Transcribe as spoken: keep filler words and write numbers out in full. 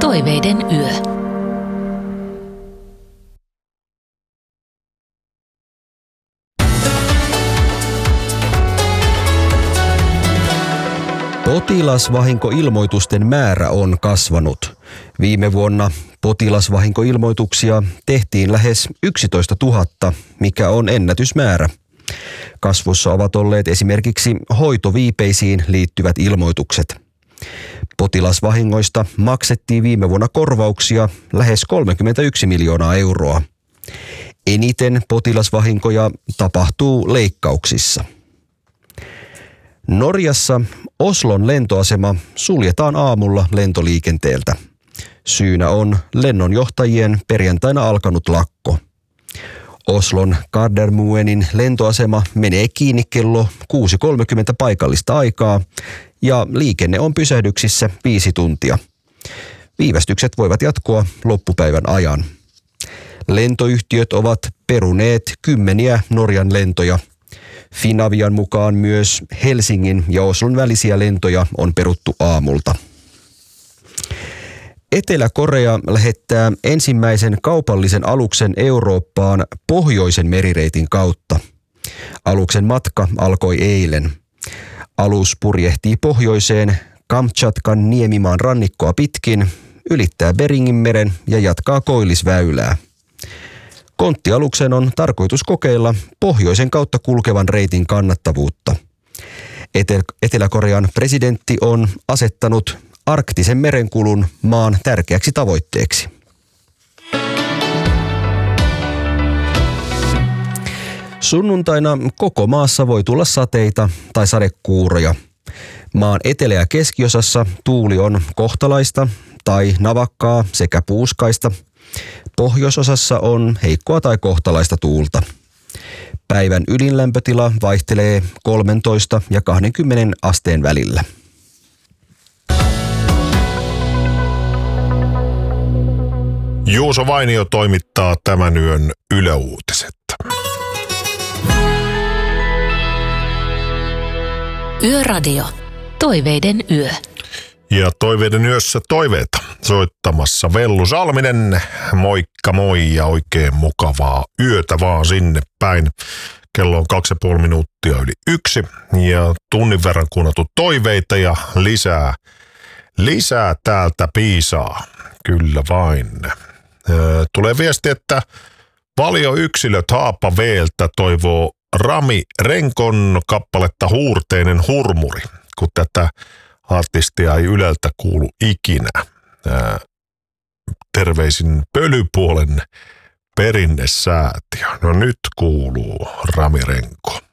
Toiveiden yö. Potilasvahinkoilmoitusten määrä on kasvanut. Viime vuonna potilasvahinkoilmoituksia tehtiin lähes yksitoista tuhatta, mikä on ennätysmäärä. Kasvussa ovat olleet esimerkiksi hoitoviipeisiin liittyvät ilmoitukset. Potilasvahingoista maksettiin viime vuonna korvauksia lähes kolmekymmentäyksi miljoonaa euroa. Eniten potilasvahinkoja tapahtuu leikkauksissa. Norjassa Oslon lentoasema suljetaan aamulla lentoliikenteeltä. Syynä on lennonjohtajien perjantaina alkanut lakko. Oslon Gardermoenin lentoasema menee kiinni kello kuusi kolmekymmentä paikallista aikaa ja liikenne on pysähdyksissä viisi tuntia. Viivästykset voivat jatkua loppupäivän ajan. Lentoyhtiöt ovat peruneet kymmeniä Norjan lentoja. Finavian mukaan myös Helsingin ja Oslon välisiä lentoja on peruttu aamulta. Etelä-Korea lähettää ensimmäisen kaupallisen aluksen Eurooppaan pohjoisen merireitin kautta. Aluksen matka alkoi eilen. Alus purjehtii pohjoiseen Kamtšatkan niemimaan rannikkoa pitkin, ylittää Beringinmeren ja jatkaa Koillisväylää. Konttialuksen on tarkoitus kokeilla pohjoisen kautta kulkevan reitin kannattavuutta. Etelä-Korean presidentti on asettanut arktisen merenkulun maan tärkeäksi tavoitteeksi. Sunnuntaina koko maassa voi tulla sateita tai sadekuuroja. Maan etelä- ja keskiosassa tuuli on kohtalaista tai navakkaa sekä puuskaista. Pohjoisosassa on heikkoa tai kohtalaista tuulta. Päivän ydinlämpötila vaihtelee kolmetoista ja kaksikymmentä asteen välillä. Juuso Vainio toimittaa tämän yön yöuutiset. Yöradio. Toiveiden yö. Ja Toiveiden yössä toiveita soittamassa Vellu Salminen. Moikka moi ja oikein mukavaa yötä vaan sinne päin. Kello on kaksi ja puoli minuuttia yli yksi ja tunnin verran kuunneltu toiveita ja lisää, lisää täältä piisaa. Kyllä vain. Tulee viesti, että valioyksilöt Haapaveeltä toivoo Rami Renkon kappaletta Huurteinen hurmuri, kun tätä artistia ei Yleltä kuulu ikinä. Ää, terveisin Pölypuolen perinnesäätiö. No nyt kuuluu Rami Renko.